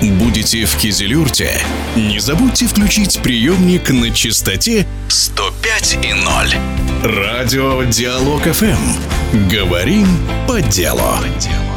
Будете в Кизилюрте? Не забудьте включить приемник на частоте 105,0. Радио Диалог ФМ. Говорим по делу.